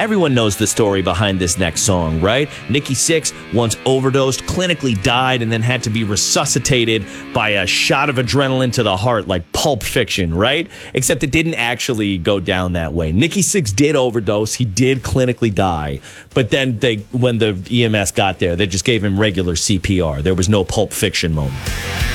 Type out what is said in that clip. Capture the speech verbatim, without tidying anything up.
Everyone knows the story behind this next song, right? Nikki Sixx once overdosed, clinically died, and then had to be resuscitated by a shot of adrenaline to the heart, like Pulp Fiction, right? Except it didn't actually go down that way. Nikki Sixx did overdose. He did clinically die. But then they, when the E M S got there, they just gave him regular C P R. There was no Pulp Fiction moment.